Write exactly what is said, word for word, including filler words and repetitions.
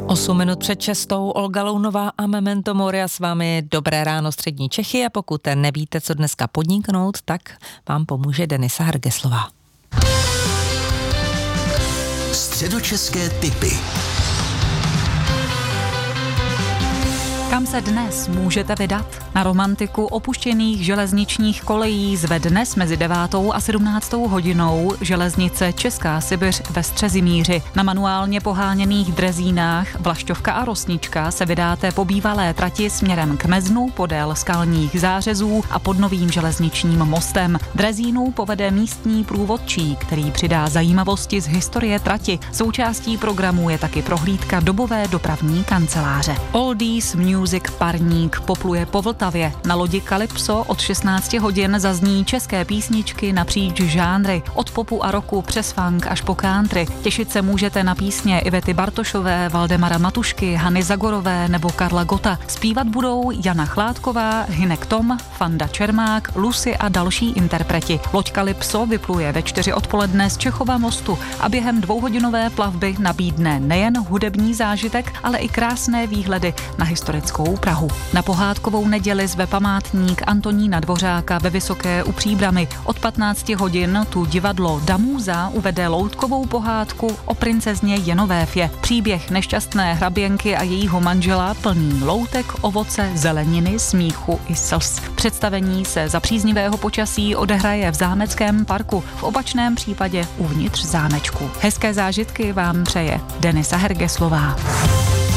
Osm minut před šestou, Olga Lounová a Memento Mori a s vámi dobré ráno střední Čechy a pokud nevíte, co dneska podniknout, tak vám pomůže Denisa Hergeslová. Středočeské tipy. Kam se dnes můžete vydat? Na romantiku opuštěných železničních kolejí zve dnes mezi devátou a sedmnáctou hodinou železnice Česká Sibiř ve Střezimíři. Na manuálně poháněných drezínách Vlašťovka a Rosnička se vydáte po bývalé trati směrem k Meznu podél skalních zářezů a pod novým železničním mostem. Drezínu povede místní průvodčí, který přidá zajímavosti z historie trati. Součástí programu je taky prohlídka dobové dopravní kanceláře. Oldies Music Parník popluje po Vltavě. Na lodi Kalypso od šestnácti hodin zazní české písničky napříč žánry, od popu a rocku přes funk až po country. Těšit se můžete na písně Ivety Bartošové, Valdemara Matušky, Hany Zagorové nebo Karla Gotta. Zpívat budou Jana Chládková, Hynek Tom, Fanda Čermák, Lucy a další interpreti. Loď Kalypso vypluje ve čtyři odpoledne z Čechova mostu a během dvouhodinové plavby nabídne nejen hudební zážitek, ale i krásné výhledy na historickou Prahu. Na pohádkovou neděli zve památník Antonína Dvořáka ve Vysoké u Příbrami. Od patnácti hodin tu divadlo Damúza uvede loutkovou pohádku o princezně Jenovéfě. Příběh nešťastné hraběnky a jejího manžela plný loutek, ovoce, zeleniny, smíchu i slz. Představení se za příznivého počasí odehraje v Zámeckém parku, v opačném případě uvnitř zámečku. Hezké zážitky vám přeje Denisa Hergeslová.